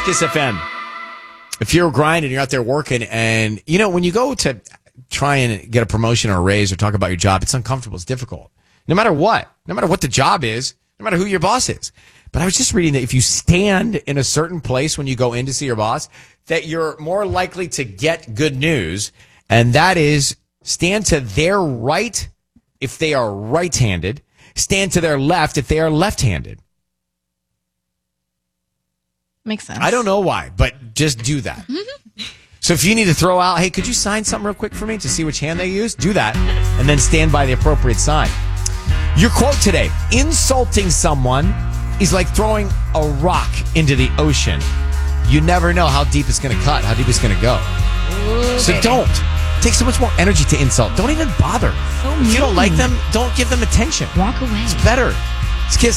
Kiss FM. If you're grinding, you're out there working, and when you go to try and get a promotion or a raise or talk about your job, it's uncomfortable. It's difficult. No matter what the job is, no matter who your boss is. But I was just reading that if you stand in a certain place when you go in to see your boss, that you're more likely to get good news, and that is stand to their right if they are right-handed, stand to their left if they are left-handed. Makes sense. I don't know why, but just do that. So if you need to throw out, hey, could you sign something real quick for me to see which hand they use? Do that, and then stand by the appropriate sign. Your quote today, insulting someone is like throwing a rock into the ocean. You never know how deep it's going to cut, how deep it's going to go. Ooh, so baby. Don't. It takes so much more energy to insult. Don't even bother. So if you don't mean. like them, don't give them attention. Walk away. It's better. It's Kiss.